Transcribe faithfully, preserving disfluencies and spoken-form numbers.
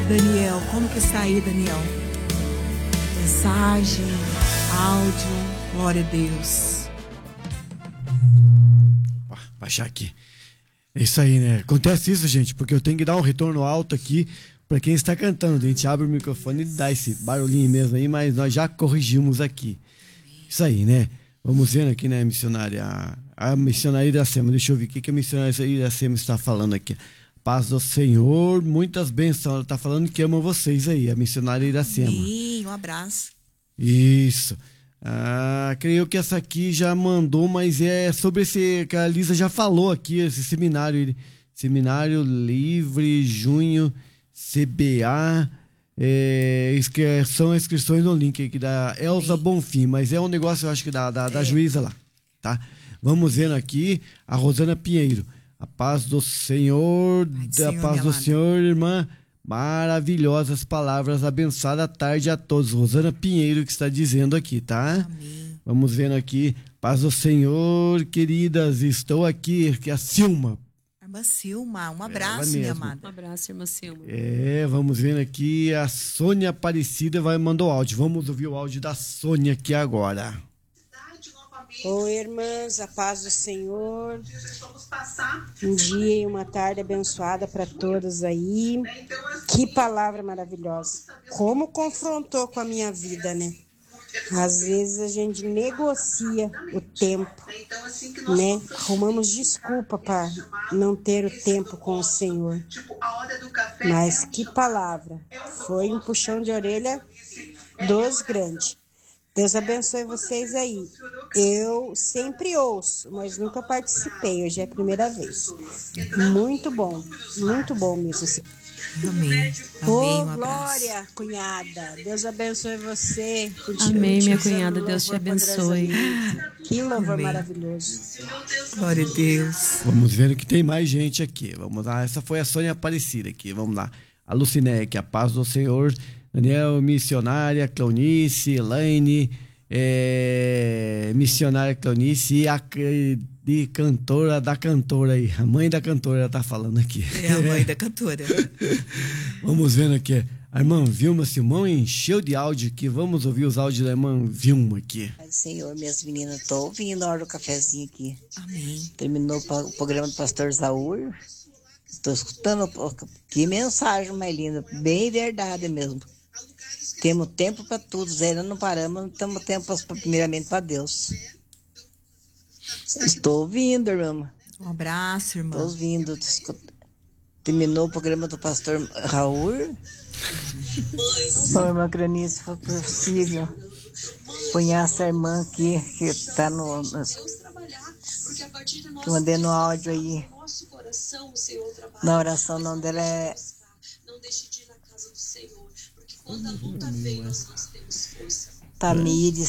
Daniel, como que está aí, Daniel? Mensagem, áudio, glória a Deus. Opa, baixar aqui. É isso aí, né? Acontece isso, gente, porque eu tenho que dar um retorno alto aqui para quem está cantando. A gente abre o microfone e dá esse barulhinho mesmo aí, mas nós já corrigimos aqui. Isso aí, né? Vamos vendo aqui, né, missionária? A, a missionária Iracema. Deixa eu ver o que, que a missionária Iracema está falando aqui. Paz do Senhor, muitas bênçãos. Ela está falando que ama vocês aí, a missionária Iracema. Amém, um abraço. Isso. Ah, creio que essa aqui já mandou, mas é sobre esse que a Lisa já falou aqui, esse seminário. Seminário Livre, junho, C B A. É, são inscrições no link aqui da Elza Amém. Bonfim, mas é um negócio, eu acho que da, da, da é. juíza lá, tá? Vamos vendo aqui a Rosana Pinheiro. A paz do Senhor, Ai, da Senhor, paz do amada. Senhor, irmã. Maravilhosas palavras, abençoada tarde a todos. Rosana Pinheiro que está dizendo aqui, tá? Amém. Vamos vendo aqui. Paz do Senhor, queridas. Estou aqui, que é a Silma. Irmã Silma, um abraço, minha amada. Um abraço, irmã Silma. É, vamos vendo aqui. A Sônia Aparecida vai mandar o áudio. Vamos ouvir o áudio da Sônia aqui agora. Oi, irmãs, a paz do Senhor. Um dia e uma tarde abençoada para todos aí. Que palavra maravilhosa. Como confrontou com a minha vida, né? Às vezes a gente negocia o tempo, né? Arrumamos desculpa para não ter o tempo com o Senhor. Mas que palavra. Foi um puxão de orelha dos grandes. Deus abençoe vocês aí. Eu sempre ouço, mas nunca participei. Hoje é a primeira vez. Muito bom, muito bom mesmo. Amém. Ô, oh, um Glória, cunhada. Deus abençoe você. Amém, minha cunhada. Deus te abençoe. Que louvor Amém. Maravilhoso. Glória a Deus. Vamos ver que tem mais gente aqui. Vamos lá. Essa foi a Sônia Aparecida aqui. Vamos lá. A Lucinec, a paz do Senhor. Daniel, missionária, Cleonice, Elaine, é, missionária Cleonice e a de cantora da cantora aí. A mãe da cantora tá falando aqui. É a mãe da cantora. Vamos vendo aqui. A irmã Vilma Simão encheu de áudio aqui. Vamos ouvir os áudios da irmã Vilma aqui. Senhor, minhas meninas, tô ouvindo a hora do cafezinho aqui. Amém. Terminou o programa do pastor Zaur. Estou escutando. Que mensagem mais linda. Bem verdade mesmo. Temos tempo para tudo, ainda não paramos, temos tempo primeiramente para Deus. Estou ouvindo, irmã. Um abraço, irmã. Estou ouvindo. Terminou o programa do pastor Raul. Bom, irmã Cranice, se for possível, ponha essa irmã aqui, que está no... no que mandei no áudio aí. Na oração, o nome dela é... Tamires.